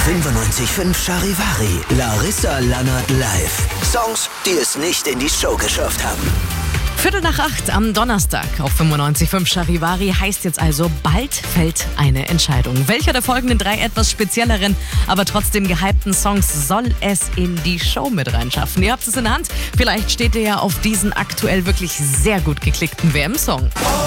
95.5 Charivari, Larissa Lannert live. Songs, die es nicht in die Show geschafft haben. 7:45 am Donnerstag auf 95.5 Charivari heißt jetzt also, bald fällt eine Entscheidung. Welcher der folgenden 3 etwas spezielleren, aber trotzdem gehypten Songs soll es in die Show mit reinschaffen? Ihr habt es in der Hand. Vielleicht steht ihr ja auf diesen aktuell wirklich sehr gut geklickten WM-Song.